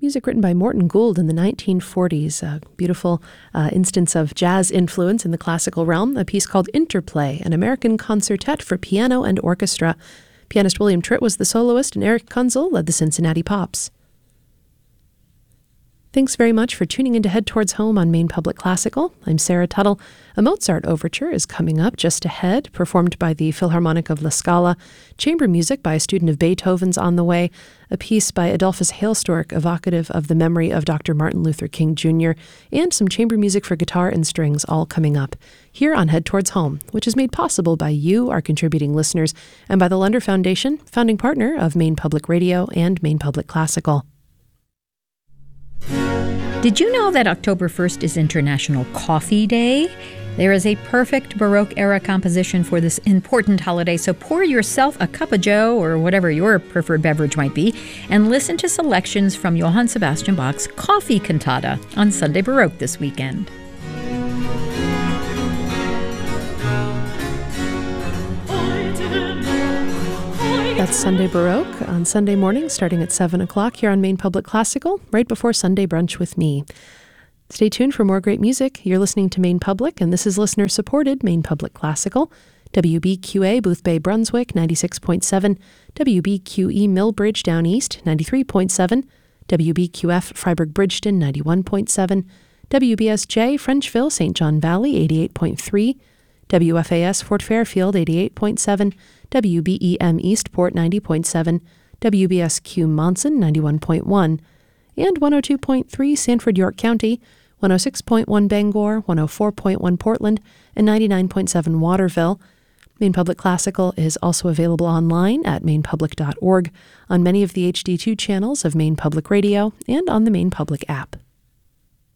Music written by Morton Gould in the 1940s, a beautiful instance of jazz influence in the classical realm, a piece called Interplay, an American concertet for piano and orchestra. Pianist William Tritt was the soloist, and Eric Kunzel led the Cincinnati Pops. Thanks very much for tuning in to Head Towards Home on Maine Public Classical. I'm Sarah Tuttle. A Mozart overture is coming up just ahead, performed by the Philharmonic of La Scala. Chamber music by a student of Beethoven's on the way. A piece by Adolphus Hailstork, evocative of the memory of Dr. Martin Luther King Jr., and some chamber music for guitar and strings all coming up here on Head Towards Home, which is made possible by you, our contributing listeners, and by the Lunder Foundation, founding partner of Maine Public Radio and Maine Public Classical. Did you know that October 1st is International Coffee Day? There is a perfect Baroque-era composition for this important holiday, so pour yourself a cup of joe, or whatever your preferred beverage might be, and listen to selections from Johann Sebastian Bach's Coffee Cantata on Sunday Baroque this weekend. That's Sunday Baroque on Sunday morning, starting at 7 o'clock here on Maine Public Classical, right before Sunday Brunch with me. Stay tuned for more great music. You're listening to Maine Public, and this is listener-supported Maine Public Classical. WBQA, Boothbay, Brunswick, 96.7. WBQE, Millbridge, Down East, 93.7. WBQF, Freiburg, Bridgeton, 91.7. WBSJ, Frenchville, St. John Valley, 88.3. WFAS, Fort Fairfield, 88.7. WBEM Eastport, 90.7, WBSQ Monson, 91.1, and 102.3 Sanford, York County, 106.1 Bangor, 104.1 Portland, and 99.7 Waterville. Maine Public Classical is also available online at mainepublic.org, on many of the HD2 channels of Maine Public Radio, and on the Maine Public app.